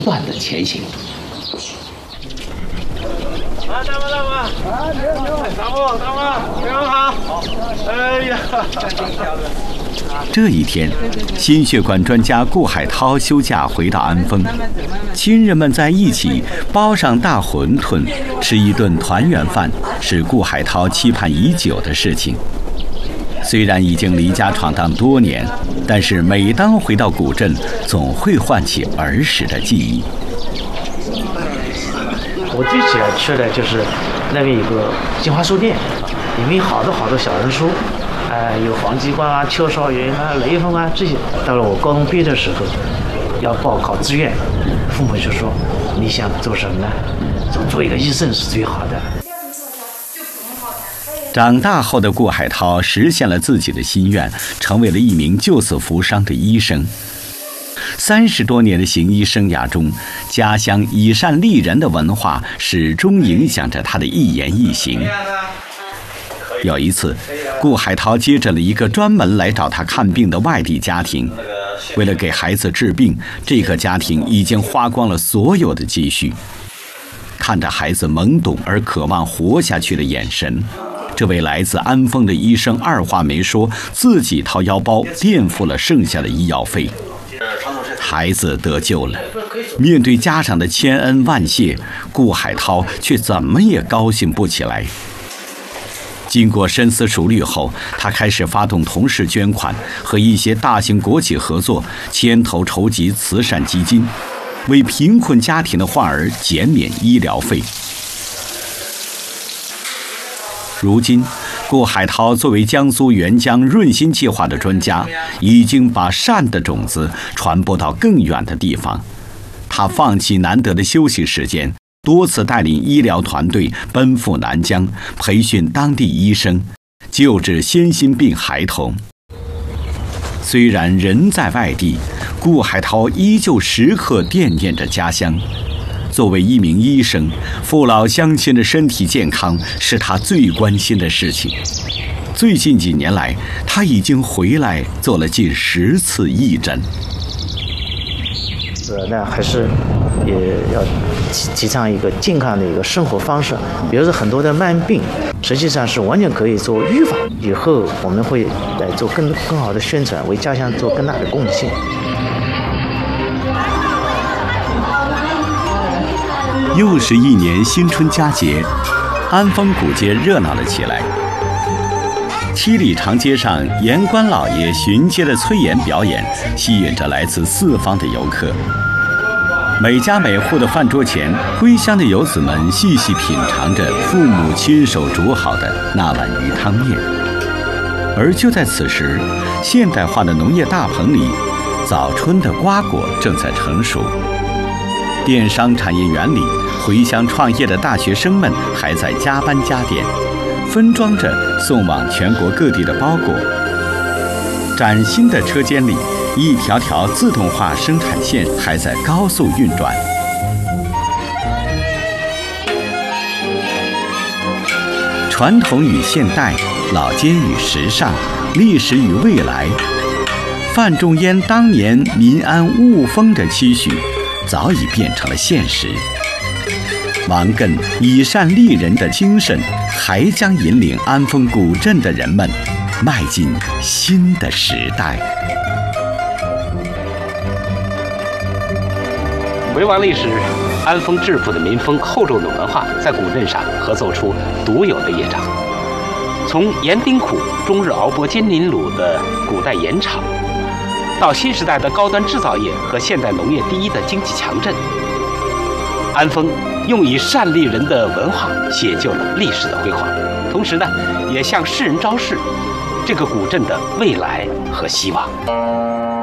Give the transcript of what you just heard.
断的前行。 大妈，大妈，非常好。哎呀， 这一天，心血管专家顾海涛休假回到安丰，亲人们在一起包上大馄饨，吃一顿团圆饭，是顾海涛期盼已久的事情。虽然已经离家闯荡多年，但是每当回到古镇，总会唤起儿时的记忆。 我最喜欢吃的就是那边有个新华书店，里面有好多小人书，有黄继光啊、邱少云啊、雷锋啊这些。到了我高中毕业的时候，要报考志愿，父母就说：“你想做什么呢？做一个医生是最好的。” 长大后的顾海涛实现了自己的心愿，成为了一名救死扶伤的医生。30多年的行医生涯中，家乡以善利人的文化始终影响着他的一言一行。有一次，顾海涛接诊了一个专门来找他看病的外地家庭，为了给孩子治病，这个家庭已经花光了所有的积蓄。看着孩子懵懂而渴望活下去的眼神，这位来自安丰的医生二话没说，自己掏腰包垫付了剩下的医药费。孩子得救了，面对家长的千恩万谢，顾海涛却怎么也高兴不起来。经过深思熟虑后，他开始发动同事捐款，和一些大型国企合作，牵头筹集慈善基金，为贫困家庭的患儿减免医疗费。如今，顾海涛作为江苏援疆润心计划的专家，已经把善的种子传播到更远的地方。他放弃难得的休息时间，多次带领医疗团队奔赴南疆，培训当地医生，救治先心病孩童。虽然人在外地，顾海涛依旧时刻惦念着家乡。作为一名医生，父老乡亲的身体健康是他最关心的事情。最近几年来，他已经回来做了近10次义诊。 那还是也要提倡一个健康的一个生活方式。比如说很多的慢病，实际上是完全可以做预防。以后我们会来做更好的宣传，为家乡做更大的贡献。 又是一年新春佳节，安丰古街热闹了起来。七里长街上，盐官老爷巡街的催盐表演吸引着来自四方的游客。每家每户的饭桌前，归乡的游子们细细品尝着父母亲手煮好的那碗鱼汤面。而就在此时，现代化的农业大棚里，早春的瓜果正在成熟。电商产业园里，回乡创业的大学生们还在加班加点，分装着送往全国各地的包裹。崭新的车间里，一条条自动化生产线还在高速运转。传统与现代，老街与时尚，历史与未来，范仲淹当年民安物丰的期许早已变成了现实。王艮以善利人的精神，还将引领安丰古镇的人们迈进新的时代。 回望历史，安丰质朴的民风、厚重的文化，在古镇上合奏出独有的乐章。从盐丁苦、终日熬剥金鳞卤的古代盐场，到新时代的高端制造业和现代农业第一的经济强镇，安丰用以善利人的文化写就了历史的辉煌，同时呢，也向世人昭示这个古镇的未来和希望。